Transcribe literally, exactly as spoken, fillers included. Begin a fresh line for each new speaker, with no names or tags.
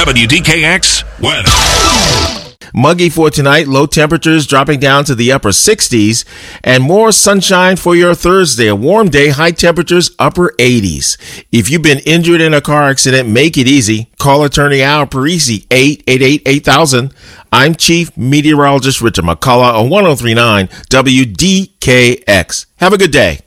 W D K X weather.
Muggy for tonight, low temperatures dropping down to the upper sixties, and more sunshine for your Thursday. A warm day, high temperatures, upper eighties. If you've been injured in a car accident, make it easy. Call attorney Al Parisi, eight eight eight, eight thousand. I'm Chief Meteorologist Richard McCullough on one oh three point nine W D K X. Have a good day.